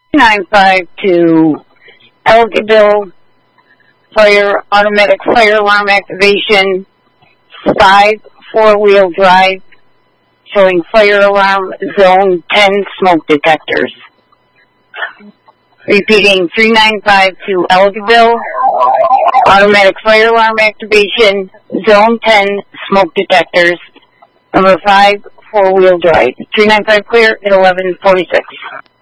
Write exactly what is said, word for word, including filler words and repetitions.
nine five to Elgaville Fire, automatic fire alarm activation, five four-wheel drive, showing fire alarm zone ten smoke detectors. Repeating, three nine five to Elgaville, automatic fire alarm activation, zone ten smoke detectors, number five four-wheel drive. three nine five clear at eleven forty-six.